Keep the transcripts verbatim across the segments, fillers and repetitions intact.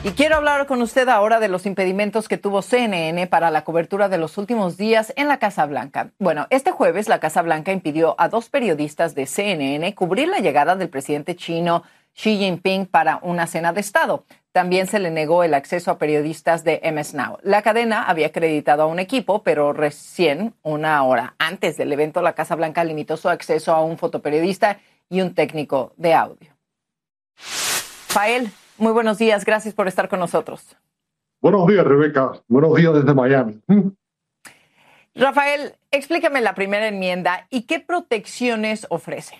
Y quiero hablar con usted ahora de los impedimentos que tuvo C N N para la cobertura de los últimos días en la Casa Blanca. Bueno, este jueves la Casa Blanca impidió a dos periodistas de C N N cubrir la llegada del presidente chino Xi Jinping para una cena de Estado. También se le negó el acceso a periodistas de M S Now. La cadena había acreditado a un equipo, pero recién, una hora antes del evento, la Casa Blanca limitó su acceso a un fotoperiodista y un técnico de audio. Rafael, muy buenos días. Gracias por estar con nosotros. Buenos días, Rebeca. Buenos días desde Miami. Rafael, explícame la primera enmienda y qué protecciones ofrece.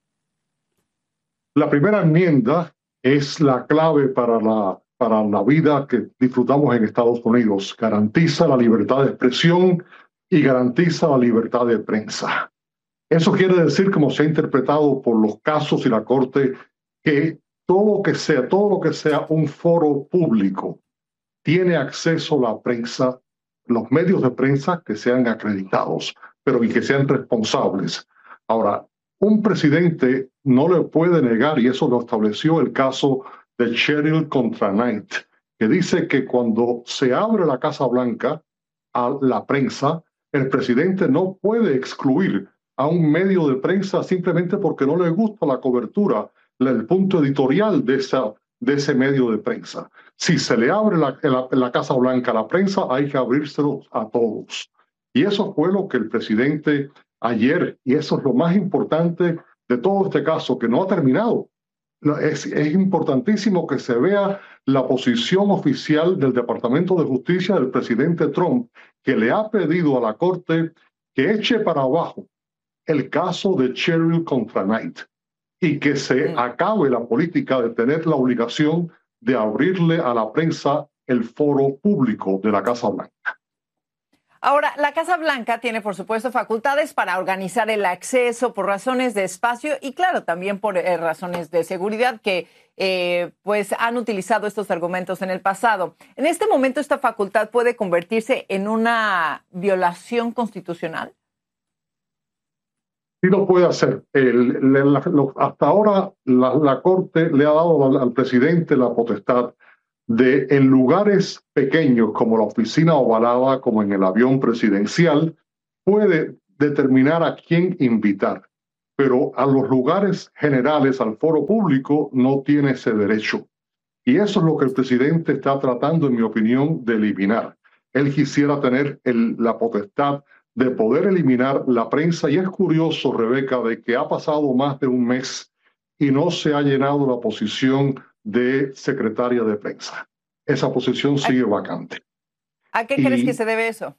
La primera enmienda es la clave para la, para la vida que disfrutamos en Estados Unidos. Garantiza la libertad de expresión y garantiza la libertad de prensa. Eso quiere decir, como se ha interpretado por los casos y la Corte, que todo lo que sea, todo lo que sea un foro público tiene acceso a la prensa, los medios de prensa que sean acreditados, pero y que sean responsables. Ahora, un presidente no le puede negar, y eso lo estableció el caso de Cheryl contra Knight, que dice que cuando se abre la Casa Blanca a la prensa, el presidente no puede excluir a un medio de prensa simplemente porque no le gusta la cobertura, el punto editorial de, esa, de ese medio de prensa. Si se le abre la, la, la Casa Blanca a la prensa, hay que abrírselo a todos. Y eso fue lo que el presidente ayer, y eso es lo más importante de todo este caso, que no ha terminado. Es, es importantísimo que se vea la posición oficial del Departamento de Justicia del presidente Trump, que le ha pedido a la Corte que eche para abajo el caso de Cheryl contra Knight y que se acabe la política de tener la obligación de abrirle a la prensa el foro público de la Casa Blanca. Ahora, la Casa Blanca tiene, por supuesto, facultades para organizar el acceso por razones de espacio y, claro, también por eh, razones de seguridad que eh, pues han utilizado estos argumentos en el pasado. En este momento, ¿esta facultad puede convertirse en una violación constitucional? Sí lo puede hacer. El, la, lo, hasta ahora la, la Corte le ha dado al, al presidente la potestad de, en lugares pequeños como la oficina ovalada, como en el avión presidencial, puede determinar a quién invitar. Pero a los lugares generales, al foro público, no tiene ese derecho. Y eso es lo que el presidente está tratando, en mi opinión, de eliminar. Él quisiera tener el, la potestad de poder eliminar la prensa. Y es curioso, Rebeca, de que ha pasado más de un mes y no se ha llenado la posición de secretaria de prensa. Esa posición sigue vacante. ¿A qué y crees que se debe eso?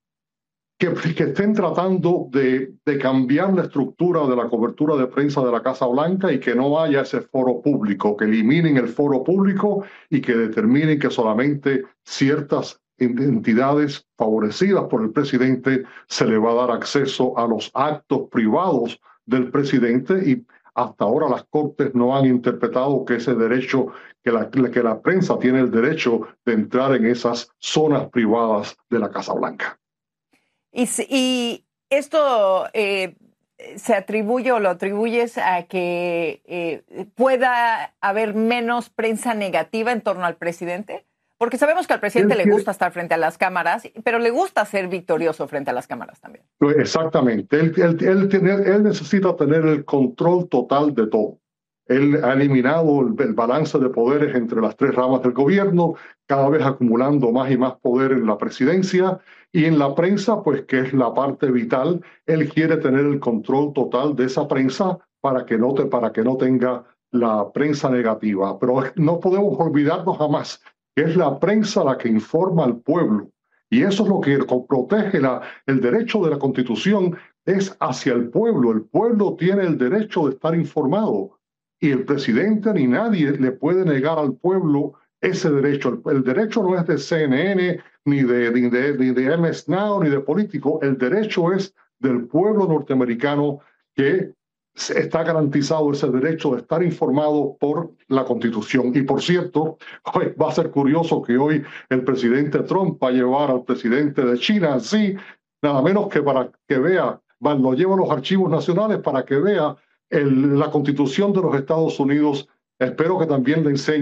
Que, que estén tratando de, de cambiar la estructura de la cobertura de prensa de la Casa Blanca y que no haya ese foro público, que eliminen el foro público y que determinen que solamente ciertas entidades favorecidas por el presidente se le va a dar acceso a los actos privados del presidente, y hasta ahora las cortes no han interpretado que ese derecho, que la, que la prensa tiene el derecho de entrar en esas zonas privadas de la Casa Blanca. Y, y esto eh, se atribuye o lo atribuyes a que eh, pueda haber menos prensa negativa en torno al presidente. Porque sabemos que al presidente le gusta estar frente a las cámaras, pero le gusta ser victorioso frente a las cámaras también. Exactamente. Él, él, él, tener, él necesita tener el control total de todo. Él ha eliminado el, el balance de poderes entre las tres ramas del gobierno, cada vez acumulando más y más poder en la presidencia y en la prensa, pues que es la parte vital. Él quiere tener el control total de esa prensa para que no, te, para que no tenga la prensa negativa. Pero no podemos olvidarnos jamás que es la prensa la que informa al pueblo. Y eso es lo que protege la, el derecho de la Constitución, es hacia el pueblo. El pueblo tiene el derecho de estar informado. Y el presidente ni nadie le puede negar al pueblo ese derecho. El, el derecho no es de C N N, ni de, ni, de, ni de M S Now, ni de político. El derecho es del pueblo norteamericano, que está garantizado ese derecho de estar informado por la Constitución. Y por cierto, hoy va a ser curioso que hoy el presidente Trump va a llevar al presidente de China, sí, nada menos que para que vea, va, lo lleva a los archivos nacionales para que vea el, la Constitución de los Estados Unidos. Espero que también le enseñe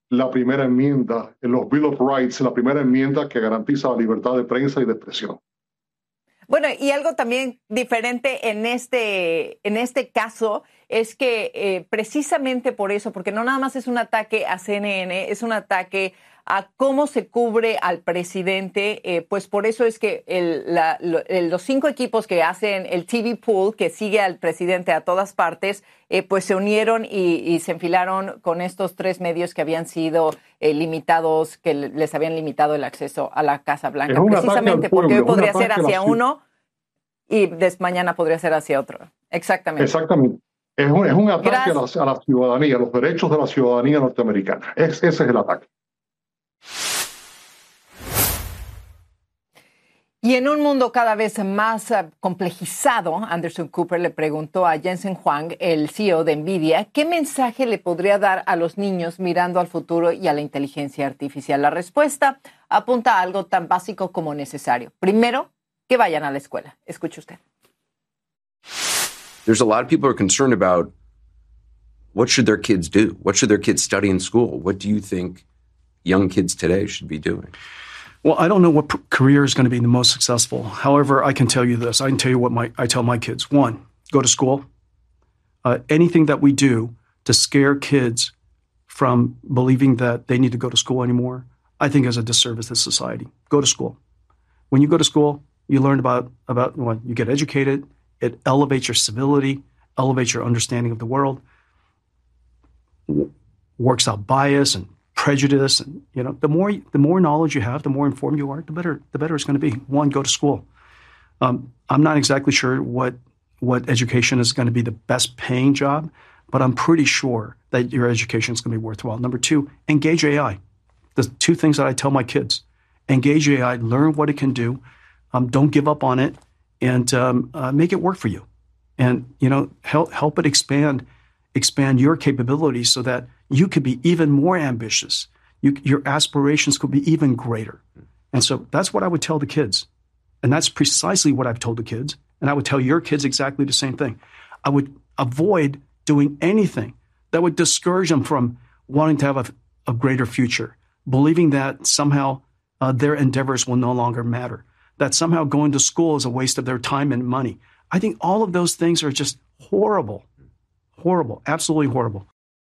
la primera enmienda, en los Bill of Rights, la primera enmienda que garantiza la libertad de prensa y de expresión. Bueno, y algo también diferente en este, en este caso es que eh, precisamente por eso, porque no nada más es un ataque a C N N, es un ataque a cómo se cubre al presidente, eh, pues por eso es que el, la, lo, el, los cinco equipos que hacen el T V pool, que sigue al presidente a todas partes, eh, pues se unieron y, y se enfilaron con estos tres medios que habían sido eh, limitados, que les habían limitado el acceso a la Casa Blanca, precisamente porque hoy podría ser hacia uno y des, mañana podría ser hacia otro. Exactamente. Exactamente. Es un, es un ataque a la, a la ciudadanía, a los derechos de la ciudadanía norteamericana. Es, ese es el ataque. Y en un mundo cada vez más uh, complejizado, Anderson Cooper le preguntó a Jensen Huang, el C E O de NVIDIA, ¿qué mensaje le podría dar a los niños mirando al futuro y a la inteligencia artificial? La respuesta apunta a algo tan básico como necesario. Primero, que vayan a la escuela. Escuche usted. There's a lot of people who are concerned about what should their kids do? What should their kids study in school? What do you think young kids today should be doing? Well, I don't know what p- career is going to be the most successful. However, I can tell you this. I can tell you what my I tell my kids. One, go to school. Uh, anything that we do to scare kids from believing that they need to go to school anymore, I think is a disservice to society. Go to school. When you go to school, you learn about, about well, you get educated. It elevates your civility, elevates your understanding of the world, w- works out bias and prejudice, and you know, the more the more knowledge you have, the more informed you are, the better the better it's going to be. One, go to school. Um, I'm not exactly sure what what education is going to be the best paying job, but I'm pretty sure that your education is going to be worthwhile. Number two, engage A I. The two things that I tell my kids: engage A I, learn what it can do, um, don't give up on it, and um, uh, make it work for you. And you know, help help it expand expand your capabilities so that you could be even more ambitious. You, your aspirations could be even greater. And so that's what I would tell the kids. And that's precisely what I've told the kids. And I would tell your kids exactly the same thing. I would avoid doing anything that would discourage them from wanting to have a, a greater future, believing that somehow uh, their endeavors will no longer matter, that somehow going to school is a waste of their time and money. I think all of those things are just horrible, horrible, absolutely horrible.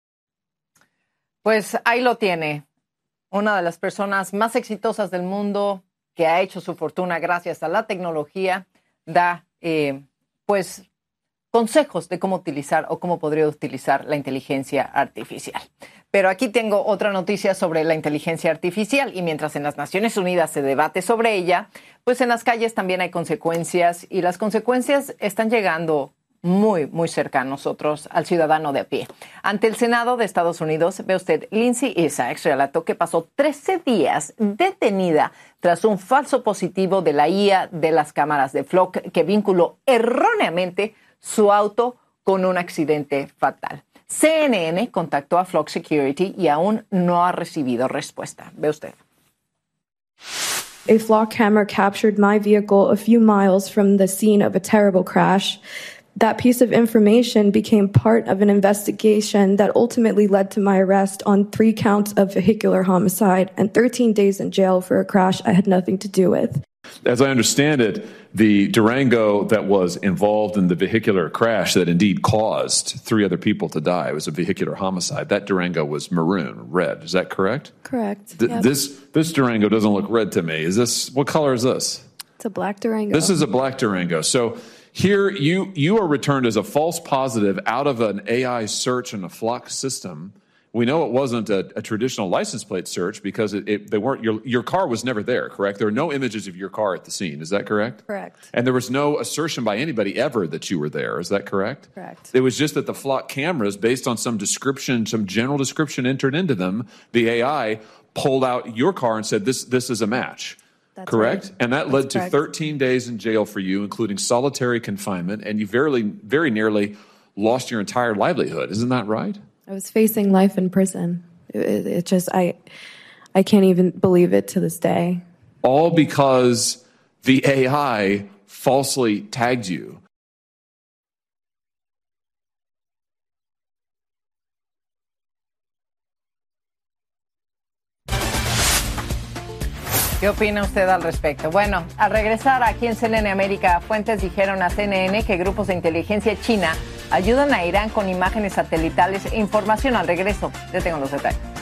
Pues ahí lo tiene, una de las personas más exitosas del mundo que ha hecho su fortuna gracias a la tecnología, da eh, pues consejos de cómo utilizar o cómo podría utilizar la inteligencia artificial. Pero aquí tengo otra noticia sobre la inteligencia artificial y mientras en las Naciones Unidas se debate sobre ella, pues en las calles también hay consecuencias y las consecuencias están llegando muy, muy cerca a nosotros, al ciudadano de a pie. Ante el Senado de Estados Unidos, ve usted, Lindsay Isaacs relató que pasó trece días detenida tras un falso positivo de la I A de las cámaras de Flock que vinculó erróneamente su auto con un accidente fatal. C N N contactó a Flock Security y aún no ha recibido respuesta. Ve usted. A Flock camera captured my vehicle a few miles from the scene of a terrible crash. That piece of information became part of an investigation that ultimately led to my arrest on three counts of vehicular homicide and thirteen days in jail for a crash I had nothing to do with. As I understand it, the Durango that was involved in the vehicular crash that indeed caused three other people to die, it was a vehicular homicide. That Durango was maroon, red. Is that correct? Correct. Th- yep. This this Durango doesn't look red to me. Is this, what color is this? It's a black Durango. This is a black Durango. So here you you are returned as a false positive out of an A I search in a Flock system. We know it wasn't a, a traditional license plate search because it, it, they weren't your your car was never there, correct? There were no images of your car at the scene. Is that correct? Correct. And there was no assertion by anybody ever that you were there. Is that correct? Correct. It was just that the Flock cameras, based on some description, some general description entered into them, the A I pulled out your car and said, "This this is a match." That's correct? Right. And that That's led to correct. thirteen days in jail for you, including solitary confinement, and you very very nearly lost your entire livelihood. Isn't that right? I was facing life in prison. It, it, it just, I, I can't even believe it to this day. All because the A I falsely tagged you. ¿Qué opina usted al respecto? Bueno, al regresar aquí en C N N América, fuentes dijeron a C N N que grupos de inteligencia china ayudan a Irán con imágenes satelitales e información. Al regreso, ya tengo los detalles.